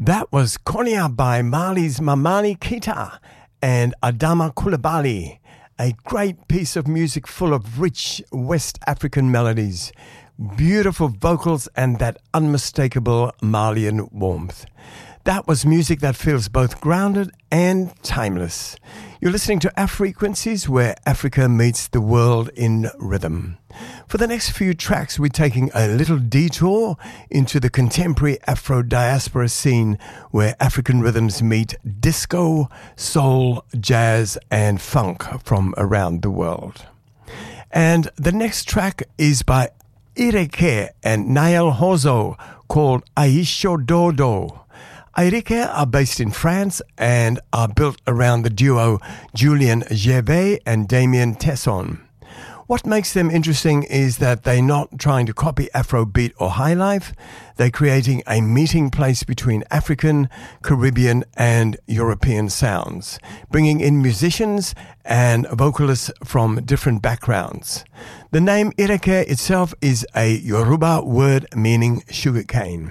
That was Konya by Mali's Mamani Kita and Adama Coulibaly, a great piece of music full of rich West African melodies, beautiful vocals and that unmistakable Malian warmth. That was music that feels both grounded and timeless. You're listening to Afrequencies, where Africa meets the world in rhythm. For the next few tracks, we're taking a little detour into the contemporary Afro-diaspora scene, where African rhythms meet disco, soul, jazz, and funk from around the world. And the next track is by Ireke and Nael Hozo, called Aisho Dodo. Ireke are based in France and are built around the duo Julien Gervais and Damien Tesson. What makes them interesting is that they're not trying to copy Afrobeat or highlife. They're creating a meeting place between African, Caribbean, and European sounds, bringing in musicians and vocalists from different backgrounds. The name Ireke itself is a Yoruba word meaning sugarcane.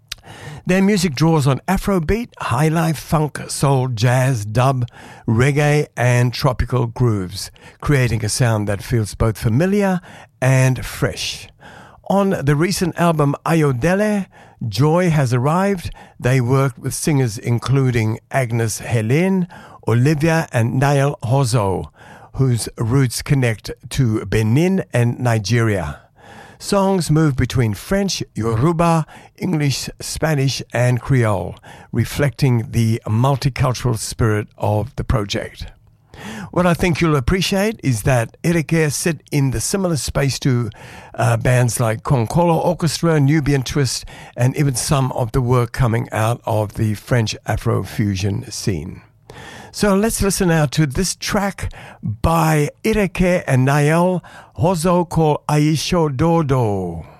Their music draws on Afrobeat, highlife, funk, soul, jazz, dub, reggae, and tropical grooves, creating a sound that feels both familiar and fresh. On the recent album Ayodele, Joy has arrived. They worked with singers including Agnes Helene, Olivia, and Nael Hozo, whose roots connect to Benin and Nigeria. Songs move between French, Yoruba, English, Spanish, and Creole, reflecting the multicultural spirit of the project. What I think you'll appreciate is that Ireke sit in the similar space to bands like Konkolo Orchestra, Nubian Twist, and even some of the work coming out of the French Afrofusion scene. So let's listen now to this track by Ireke and Nael Hozo called Aisho Dodo.